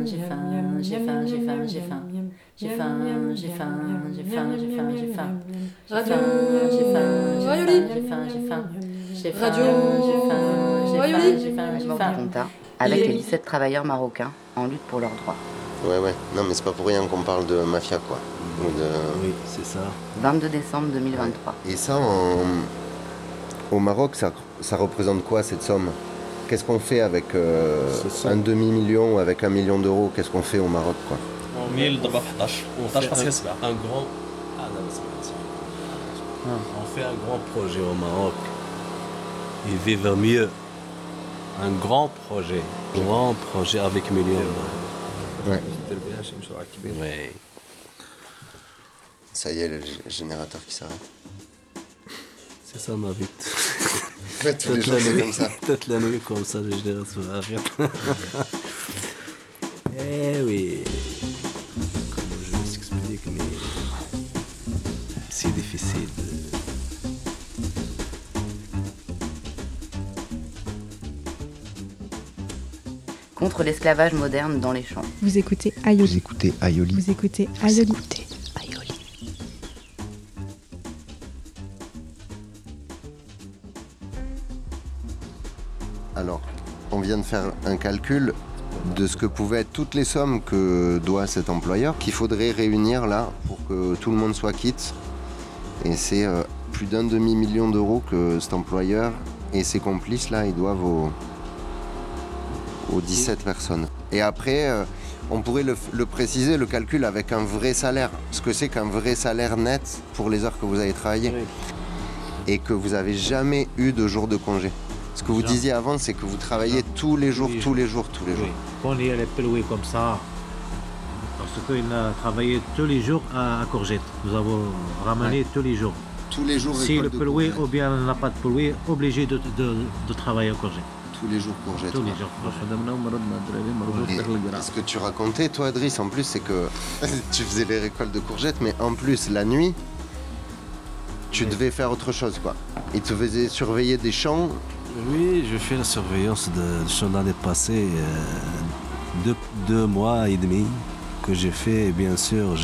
j'ai faim, j'ai faim, j'ai faim, j'ai faim. J'ai faim, j'ai faim, j'ai faim, j'ai faim, j'ai faim. Radio J'ai faim, j'ai faim, j'ai faim. Radio Ponta, avec les 17 travailleurs marocains en lutte pour leurs droits. Ouais, non, mais c'est pas pour rien qu'on parle de mafia, quoi. Oui, c'est ça. 22 décembre 2023. Et ça, au Maroc, ça représente quoi, cette somme? Qu'est-ce qu'on fait avec un demi-million ou avec 1 million d'euros? Qu'est-ce qu'on fait au Maroc, quoi? On fait un grand projet au Maroc. Ils vivent mieux. Un grand projet avec millions. Ouais. Ouais. Ça y est, le générateur qui s'arrête. C'est ça ma vie. Tous les jours, c'est comme ça. Toute la nuit comme ça, le générateur arrête. Eh oui. Comment je m'explique, mais c'est difficile. Contre l'esclavage moderne dans les champs. Vous écoutez Aïoli. Vous écoutez Aïoli. Vous écoutez Aïoli. Alors, on vient de faire un calcul de ce que pouvaient être toutes les sommes que doit cet employeur, qu'il faudrait réunir là pour que tout le monde soit quitte. Et c'est plus d'un demi-million d'euros que cet employeur et ses complices là, ils doivent aux 17 personnes. Et après, on pourrait le préciser, le calcul avec un vrai salaire. Ce que c'est qu'un vrai salaire net pour les heures que vous avez travaillé. Oui. Et que vous n'avez jamais eu de jour de congé. Ce que vous disiez avant, c'est que vous travaillez tous les jours. Quand il est pelloué comme ça, parce qu'il a travaillé tous les jours à Courgette. Nous avons ramené tous les jours. Tous les jours. Si le pelloué ou bien n'a pas de pelloué, obligé de travailler à Courgette. Tous les jours Courgette. Tous les jours. Et ce que tu racontais, toi, Driss, en plus, c'est que tu faisais les récoltes de courgettes, mais en plus, la nuit, tu devais faire autre chose, quoi. Ils te faisaient surveiller des champs. Oui, je fais la surveillance de champs l'année passée, 2 mois et demi que j'ai fait, et bien sûr.